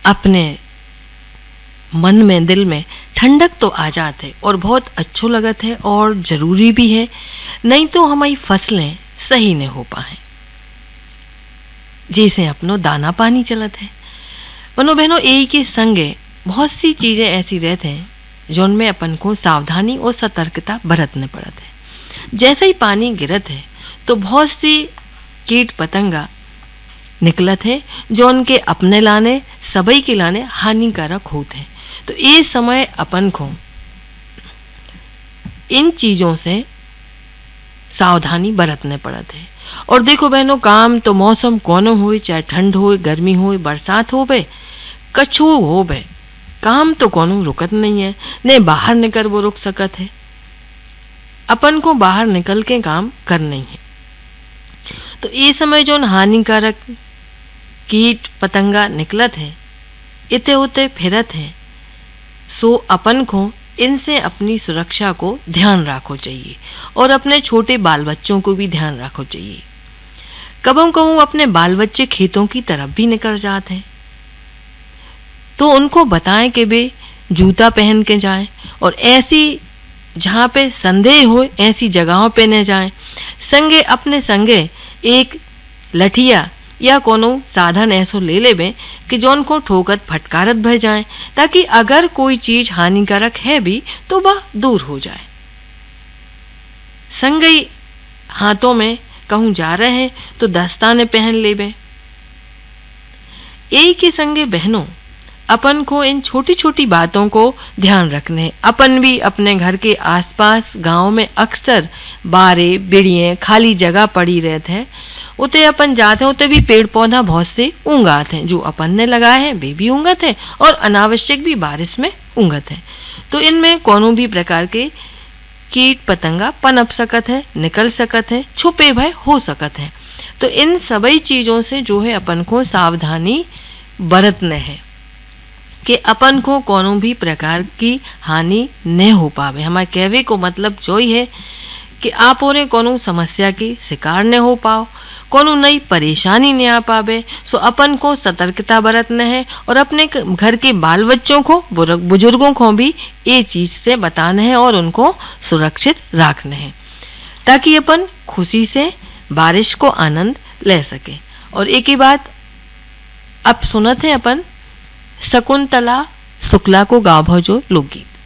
अपने मन में, दिल में ठंडक तो आ जात है और बहुत अच्छो लगत है और ज़रूरी भी है, नहीं तो हमारी फसलें सही नहीं हो पाए, जैसे अपनो दाना पानी चलत है। मनो बहनों, यही के संगे बहुत सी चीज़ें ऐसी रहते हैं जो उनमें अपन को सावधानी और सतर्कता बरतने पड़त है। जैसे ही पानी गिरत है तो बहुत सी कीट पतंगा निकलत है जो उनके अपने लाने, सबई के लाने हानिकारक होते हैं। तो ये समय अपन को इन चीज़ों से सावधानी बरतने पड़त है। और देखो बहनों, काम तो मौसम कोनो हो, चाहे ठंड हो, गर्मी हो, बरसात हो बे, कछु हो बे, काम तो कोनो रुकत नहीं है, ने बाहर निकल वो रुक सकत है। अपन को बाहर निकल के काम करना ही है। तो ये समय जो हानिकारक कीट पतंगा निकलत है, इते उते फिरत है, सो अपन को इनसे अपनी सुरक्षा को ध्यान रखो चाहिए और अपने छोटे बाल बच्चों को भी ध्यान रखो चाहिए। कबों कबों अपने बाल बच्चे खेतों की तरफ भी निकल जाते हैं, तो उनको बताएं कि वे जूता पहन के जाएं और ऐसी जहाँ पे संदेह हो ऐसी जगहों पे न जाएं। संगे अपने संगे एक लठिया या कोनो साधन ऐसो ले लेबे कि जौन को ठोकत फटकारत भर जाए, ताकि अगर कोई चीज हानिकारक है भी तो वह दूर हो जाए। संगे हाथों में कहूँ जा रहे हैं तो दस्ताने पहन लेबे। यही के संगे बहनों, अपन को इन छोटी छोटी बातों को ध्यान रखने हैं। अपन भी अपने घर के आसपास गांव में अक्सर बारे बिड़िए खाली जगह पड़ी रहते हैं, उते अपन जाते हैं, उते भी पेड़ पौधा बहुत से उंगाते हैं, जो अपन ने लगाए हैं वे भी उंगत हैं और अनावश्यक भी बारिश में उंगत है। तो इनमें कोनो भी प्रकार के कीट पतंगा पनप सकत है, निकल सकत है, छुपे भय हो सकत है। तो इन सभी चीज़ों से जो है अपन को सावधानी बरतने हैं कि अपन को कोनो भी प्रकार की हानि न हो पावे। हमारे कहवे को मतलब जो ही है कि आप और कोनो समस्या की शिकार न हो पाओ, कोनो नई परेशानी न आ पावे। सो अपन को सतर्कता बरतना है और अपने घर के बाल बच्चों को, बुजुर्गों को भी ये चीज़ से बताना है और उनको सुरक्षित रखना है, ताकि अपन खुशी से बारिश को आनंद ले सके। और एक ही बात अब सुनत है अपन शकुंतला शुक्ला को गाँव भजो लोकगीत।